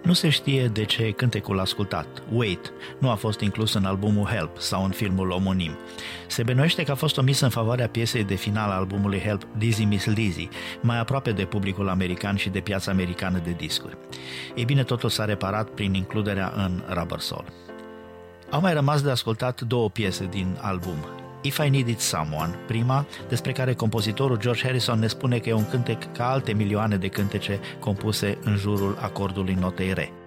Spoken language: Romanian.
Nu se știe de ce cântecul ascultat, Wait, nu a fost inclus în albumul Help sau în filmul omonim. Se bănuiește că a fost omis în favoarea piesei de final a albumului Help, Dizzy Miss Lizzy, mai aproape de publicul american și de piața americană de discuri. Ei bine, totul s-a reparat prin includerea în Rubber Soul. Au mai rămas de ascultat două piese din album. If I Needed Someone, prima, despre care compozitorul George Harrison ne spune că e un cântec ca alte milioane de cântece compuse în jurul acordului notei re.